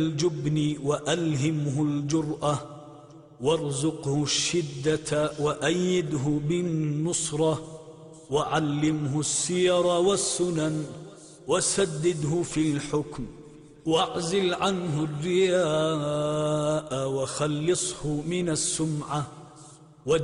الجبن وألهمه الجرأة، وارزقه الشدة وأيده بالنصرة، وعلمه السير والسنن، وسدده في الحكم، واعزل عنه الرياء، وخلصه من السمعة.